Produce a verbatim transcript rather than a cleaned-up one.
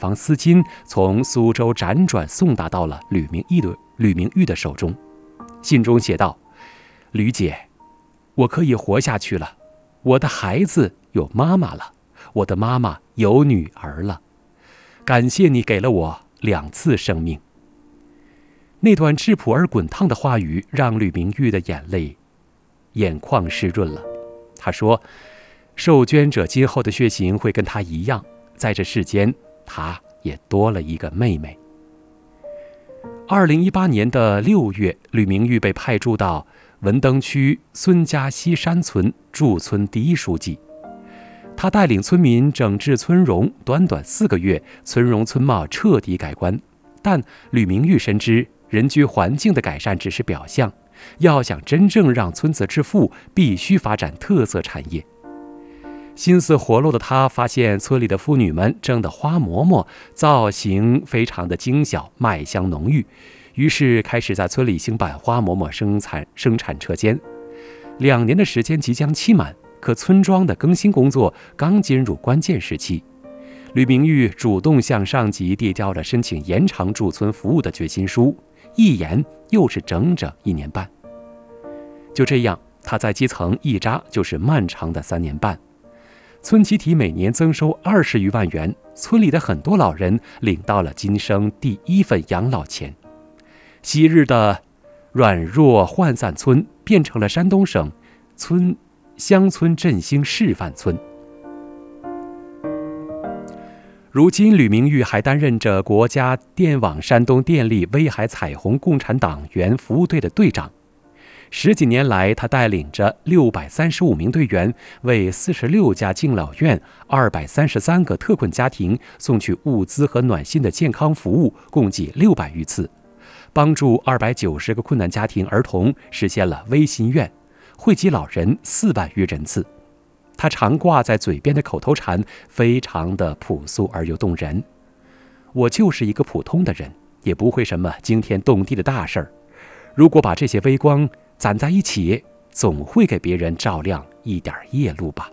方丝巾从苏州辗转送达到了吕明玉的吕明玉的手中。信中写道：吕姐，我可以活下去了，我的孩子有妈妈了，我的妈妈有女儿了，感谢你给了我两次生命。那段质朴而滚烫的话语让吕明玉的眼泪眼眶湿润了。他说，受捐者今后的血型会跟他一样，在这世间他也多了一个妹妹。二零一八年的六月，吕明玉被派驻到文登区孙家西山村驻村第一书记。他带领村民整治村容，短短四个月，村容村貌彻底改观。但吕明玉深知，人居环境的改善只是表象，要想真正让村子致富，必须发展特色产业。心思活络的他发现村里的妇女们蒸的花馍馍造型非常的精小，麦香浓郁，于是开始在村里兴办花馍馍生产生产车间。两年的时间即将期满，可村庄的更新工作刚进入关键时期。吕明玉主动向上级递交了申请延长驻村服务的决心书，一延又是整整一年半。就这样，他在基层一扎就是漫长的三年半。村集体每年增收二十余万元，村里的很多老人领到了今生第一份养老钱。昔日的软弱涣散村变成了山东省村乡村振兴示范村。如今，吕明玉还担任着国家电网山东电力威海彩虹共产党员服务队的队长。十几年来，他带领着六百三十五名队员，为四十六家敬老院、二百三十三个特困家庭送去物资和暖心的健康服务，共计六百余次，帮助二百九十个困难家庭儿童实现了微心愿，惠及老人四万余人次。他常挂在嘴边的口头禅非常的朴素而又动人：我就是一个普通的人，也不会什么惊天动地的大事儿。如果把这些微光攒在一起，总会给别人照亮一点夜路吧。